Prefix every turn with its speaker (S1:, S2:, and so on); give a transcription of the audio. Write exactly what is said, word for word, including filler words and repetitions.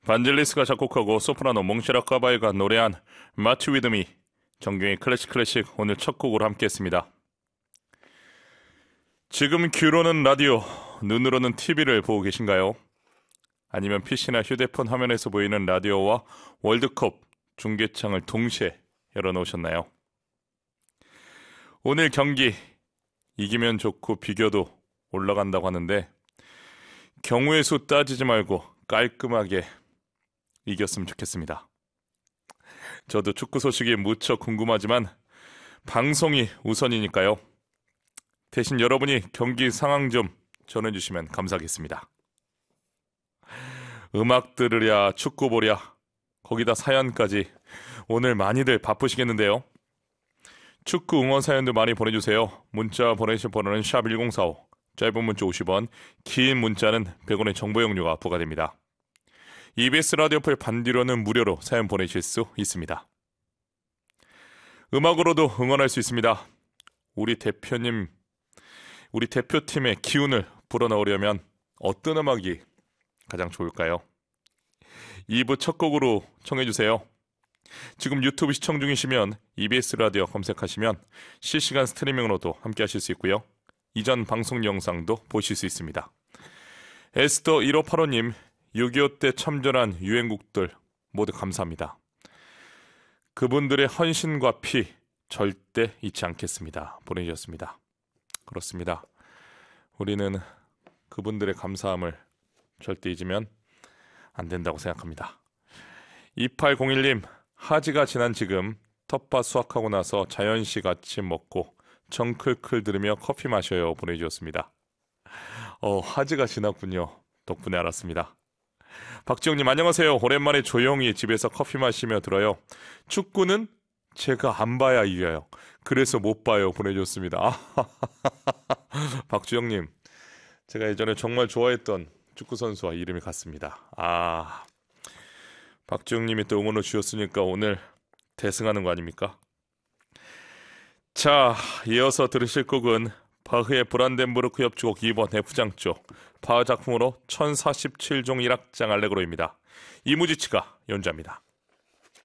S1: 반젤리스가 작곡하고 소프라노 몽쉐라 카바이가 노래한 마치 위드미, 정경의 클래식 클래식 오늘 첫 곡으로 함께했습니다. 지금 귀로는 라디오, 눈으로는 티비를 보고 계신가요? 아니면 피시나 휴대폰 화면에서 보이는 라디오와 월드컵 중계창을 동시에 열어놓으셨나요? 오늘 경기 이기면 좋고 비겨도 올라간다고 하는데 경우의 수 따지지 말고 깔끔하게 이겼으면 좋겠습니다. 저도 축구 소식이 무척 궁금하지만 방송이 우선이니까요. 대신 여러분이 경기 상황 좀 전해주시면 감사하겠습니다. 음악 들으랴, 축구 보랴, 거기다 사연까지 오늘 많이들 바쁘시겠는데요. 축구 응원 사연도 많이 보내주세요. 문자 보내실 번호는 샵 일공사오, 짧은 문자 오십 원, 긴 문자는 백 원의 정보 용료가 부과됩니다. 이비에스 라디오풀 반디로는 무료로 사연 보내실 수 있습니다. 음악으로도 응원할 수 있습니다. 우리 대표님, 우리 대표팀의 기운을 불어넣으려면 어떤 음악이 가장 좋을까요? 이 부 첫 곡으로 청해주세요. 지금 유튜브 시청 중이시면 이비에스 라디오 검색하시면 실시간 스트리밍으로도 함께 하실 수 있고요. 이전 방송 영상도 보실 수 있습니다. 에스더 일오팔오님, 육이오 때 참전한 유행국들 모두 감사합니다. 그분들의 헌신과 피 절대 잊지 않겠습니다. 보내주셨습니다. 그렇습니다. 우리는 그분들의 감사함을 절대 잊으면 안 된다고 생각합니다. 이팔공일님, 하지가 지난 지금 텃밭 수확하고 나서 자연씨 같이 먹고 정클클 들으며 커피 마셔요. 보내주셨습니다. 어, 하지가 지났군요. 덕분에 알았습니다. 박지영님, 안녕하세요. 오랜만에 조용히 집에서 커피 마시며 들어요. 축구는 제가 안 봐야 이겨요. 그래서 못 봐요. 보내줬습니다. 박지영님, 제가 예전에 정말 좋아했던 축구선수와 이름이 같습니다. 아, 박지영님이 또 응원을 주셨으니까 오늘 대승하는 거 아닙니까? 자, 이어서 들으실 곡은 바흐의 브란덴부르크 협주곡 이 번 F장조, 바흐 작품으로 천사십칠 종 일 악장 알레그로입니다. 이무지치가 연주합니다.